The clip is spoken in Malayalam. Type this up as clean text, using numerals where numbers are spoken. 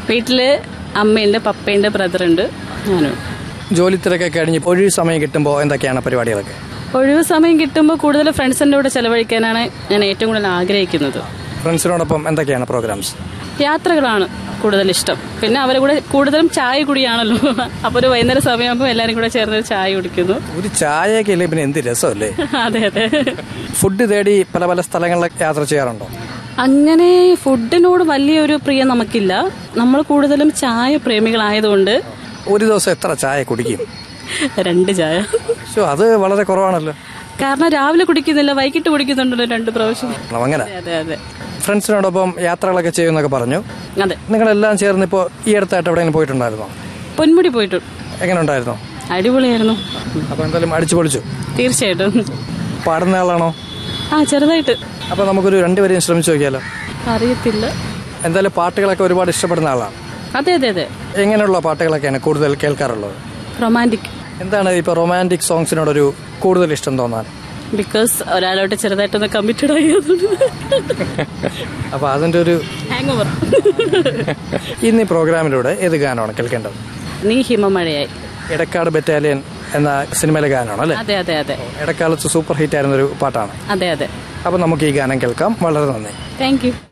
വീട്ടില് അമ്മയുണ്ട്, പപ്പയുണ്ട്, ബ്രദറുണ്ട്, ഞാനും. ജോലി തിരക്കൊക്കെ കഴിഞ്ഞ് ഒഴിവ് സമയം കിട്ടുമ്പോൾ എന്തൊക്കെയാണ് പരിപാടികളൊക്കെ? ഒഴിവ് സമയം കിട്ടുമ്പോൾ കൂടുതൽ ഫ്രണ്ട്സിൻ്റെ കൂടെ ചെലവഴിക്കാനാണ് ഞാൻ ഏറ്റവും കൂടുതൽ ആഗ്രഹിക്കുന്നത്. ഫ്രണ്ട്സിനോടൊപ്പം എന്തൊക്കെയാണ് പ്രോഗ്രാംസ്? യാത്രകളാണ് കൂടുതൽ ഇഷ്ടം. പിന്നെ അവരെ കൂടെ കൂടുതലും ചായ കുടിയാണല്ലോ. അപ്പോൾ ഒരു വൈകുന്നേരം സമയമാകുമ്പോൾ എല്ലാവരും കൂടെ ചേർന്ന് ചായ കുടിക്കുന്നു. ഒരു ചായയൊക്കെ ഇല്ലേ പിന്നെ എന്ത് രസമല്ലേ? അതെ അതെ. ഫുഡ് തേടി പല പല സ്ഥലങ്ങളിലൊക്കെ യാത്ര ചെയ്യാറുണ്ടോ? അങ്ങനെ ഫുഡിനോട് വലിയൊരു പ്രിയം നമുക്കില്ല. നമ്മൾ കൂടുതലും ചായ പ്രേമികളായതുകൊണ്ട് ഒരു ദിവസം എത്ര ചായ കുടിക്കും? 2 ചായ. അത് വളരെ കുറവാണല്ലോ. കാരണം രാവിലെ കുടിക്കുന്നില്ല, വൈകിട്ട് കുടിക്കുന്നുണ്ടല്ലോ 2 പ്രാവശ്യം. അങ്ങനെ. അതെ അതെ. ഫ്രണ്ട്സിനോടൊപ്പം യാത്രകളൊക്കെ ചെയ്യുമെന്നൊക്കെ പറഞ്ഞു. അതെ. നിങ്ങളെല്ലാം ചേർന്ന് ഇപ്പോൾ ഈ അടുത്തായിട്ട് എവിടെയെങ്കിലും പോയിട്ടുണ്ടായിരുന്നോ? പൊന്മുടി പോയിട്ടു. എങ്ങനെ ഉണ്ടായിരുന്നു? അടിപൊളിയായിരുന്നു. അപ്പോൾ എന്തായാലും അടിച്ചു പൊളിച്ചു? തീർച്ചയായിട്ടും. പാടുന്ന ആളാണോ? ചെറുതായിട്ട്. അപ്പോൾ നമുക്കൊരു 2 പേരെയും ശ്രമിച്ചു നോക്കിയാലോ? അറിയത്തില്ല. എന്തായാലും പാട്ടുകളൊക്കെ ഒരുപാട് ഇഷ്ടപ്പെടുന്ന ആളാണ്. അതെ അതെ അതെ. എങ്ങനെയുള്ള പാട്ടുകളൊക്കെയാണ് കൂടുതൽ കേൾക്കാറുള്ളത്? റൊമാൻറ്റിക്. എന്താണ് ഇപ്പോൾ റൊമാൻറ്റിക് സോങ്സിനോടൊരു കൂടുതൽ ഇഷ്ടം തോന്നാൻ? ബിക്കോസ് ഒരാളോട്ട് ചെറുതായിട്ടൊന്ന് കമ്മിറ്റഡ് ആയതുകൊണ്ട്. അപ്പോൾ അതിൻ്റെ ഒരു ഹാങ് ഓവർ. ഇന്ന് ഈ പ്രോഗ്രാമിലൂടെ ഏത് ഗാനമാണ് കേൾക്കേണ്ടത്? നീ ഹിമമഴയായി. ഇടക്കാട് ബറ്റാലിയൻ എന്ന സിനിമയിലെ ഗാനമാണ് അല്ലേ? അതെ അതെ അതെ. ഇടക്കാലത്ത് സൂപ്പർ ഹിറ്റ് ആയിരുന്നൊരു പാട്ടാണ്. അതെ അതെ. അപ്പോൾ നമുക്ക് ഈ ഗാനം കേൾക്കാം. വളരെ നന്ദി. Thank you.